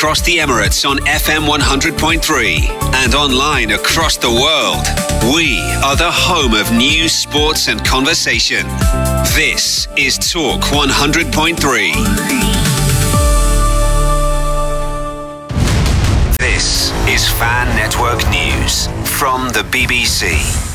across the Emirates on FM 100.3 and online across the world. We are the home of news, sports and conversation. This is Talk 100.3. This is Fan Network News from the BBC.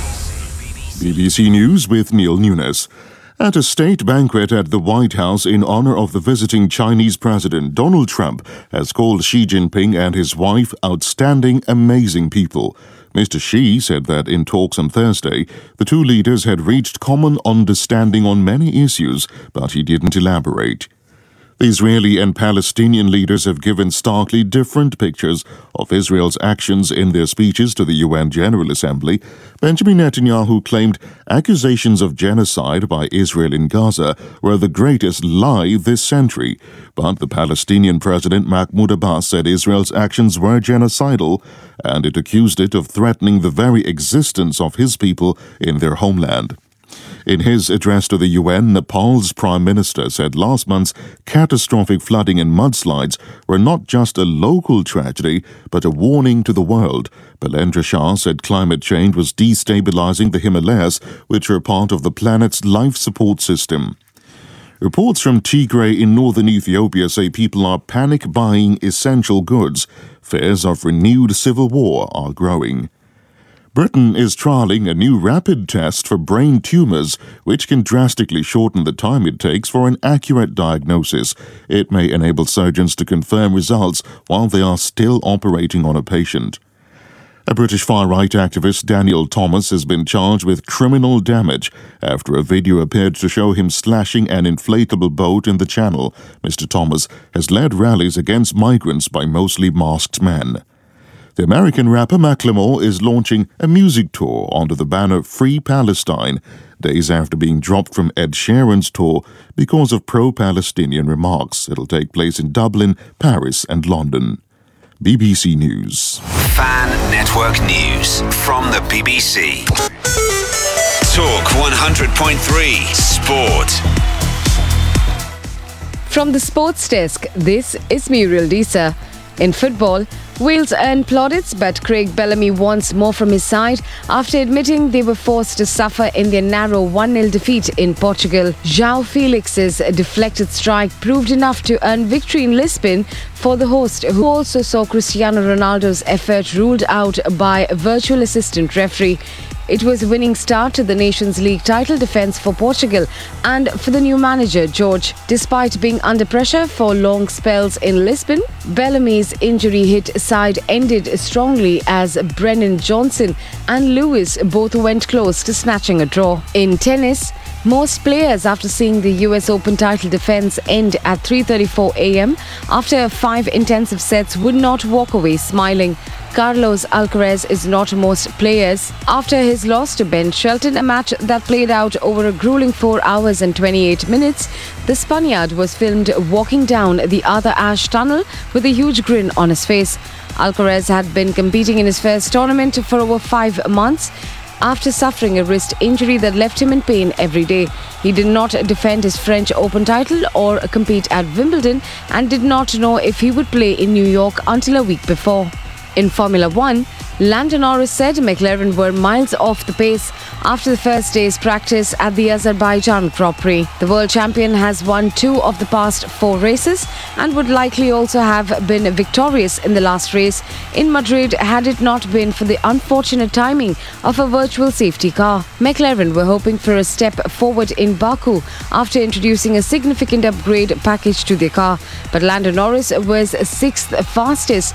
BBC News with Neil Nunes. At a state banquet at the White House in honor of the visiting Chinese President, Donald Trump has called Xi Jinping and his wife outstanding, amazing people. Mr. Xi said that in talks on Thursday, the two leaders had reached common understanding on many issues, but he didn't elaborate. The Israeli and Palestinian leaders have given starkly different pictures of Israel's actions in their speeches to the UN General Assembly. Benjamin Netanyahu claimed accusations of genocide by Israel in Gaza were the greatest lie this century. But the Palestinian President Mahmoud Abbas said Israel's actions were genocidal, and it accused it of threatening the very existence of his people in their homeland. In his address to the UN, Nepal's Prime Minister said last month's catastrophic flooding and mudslides were not just a local tragedy, but a warning to the world. Balendra Shah said climate change was destabilizing the Himalayas, which are part of the planet's life support system. Reports from Tigray in northern Ethiopia say people are panic buying essential goods. Fears of renewed civil war are growing. Britain is trialling a new rapid test for brain tumours, which can drastically shorten the time it takes for an accurate diagnosis. It may enable surgeons to confirm results while they are still operating on a patient. A British far-right activist, Daniel Thomas, has been charged with criminal damage after a video appeared to show him slashing an inflatable boat in the Channel. Mr. Thomas has led rallies against migrants by mostly masked men. The American rapper Macklemore is launching a music tour under the banner Free Palestine, days after being dropped from Ed Sheeran's tour because of pro-Palestinian remarks. It'll take place in Dublin, Paris and London. BBC News. Fan Network News from the BBC. Talk 100.3 Sport. From the sports desk, this is Muriel Disa. In football, Wales earned plaudits, but Craig Bellamy wants more from his side after admitting they were forced to suffer in their narrow 1-0 defeat in Portugal. João Felix's deflected strike proved enough to earn victory in Lisbon for the host, who also saw Cristiano Ronaldo's effort ruled out by a virtual assistant referee. It was a winning start to the Nations League title defence for Portugal and for the new manager, Jorge. Despite being under pressure for long spells in Lisbon, Bellamy's injury-hit side ended strongly as Brennan Johnson and Lewis both went close to snatching a draw. In tennis, most players, after seeing the US Open title defence end at 3:34 a.m. after 5 intensive sets, would not walk away smiling. Carlos Alcaraz is not most players after his loss to Ben Shelton, a match that played out over a grueling 4 hours and 28 minutes. The Spaniard was filmed walking down the Arthur Ashe tunnel with a huge grin on his face. Alcaraz had been competing in his first tournament for over 5 months after suffering a wrist injury that left him in pain every day. He did not defend his French Open title or compete at Wimbledon and did not know if he would play in New York until a week before. In Formula One, Lando Norris said McLaren were miles off the pace after the first day's practice at the Azerbaijan Grand Prix. The world champion has won 2 of the past 4 races and would likely also have been victorious in the last race in Madrid had it not been for the unfortunate timing of a virtual safety car. McLaren were hoping for a step forward in Baku after introducing a significant upgrade package to their car, but Lando Norris was 6th fastest,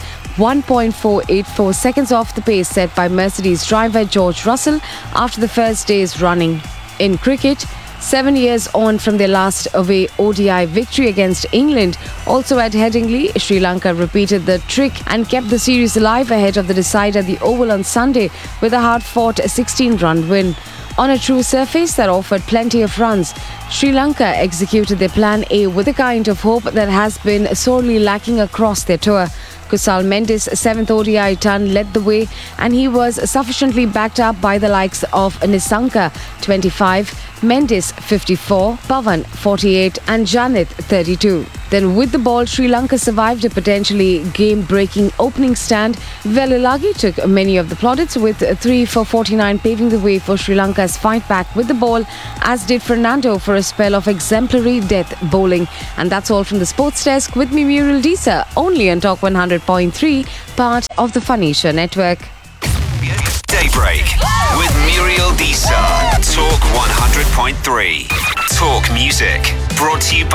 1.484 seconds off the pace set by Mercedes driver George Russell after the first day's running. In cricket, 7 years on from their last away ODI victory against England, also at Headingley, Sri Lanka repeated the trick and kept the series alive ahead of the decider at the Oval on Sunday with a hard-fought 16-run win. On a true surface that offered plenty of runs, Sri Lanka executed their Plan A with a kind of hope that has been sorely lacking across their tour. Kusal Mendes' 7th ODI ton led the way, and he was sufficiently backed up by the likes of Nissanka 25, Mendes 54, Pavan 48 and Janith 32. Then with the ball, Sri Lanka survived a potentially game-breaking opening stand. Velilagi took many of the plaudits with 3 for 49, paving the way for Sri Lanka's fight back with the ball, as did Fernando for a spell of exemplary death bowling. And that's all from the Sports Desk with me, Muriel Disa, only on Talk 100.3, part of the Phanisha Network. Daybreak with Muriel Disa. Talk 100.3. Talk music. Brought to you by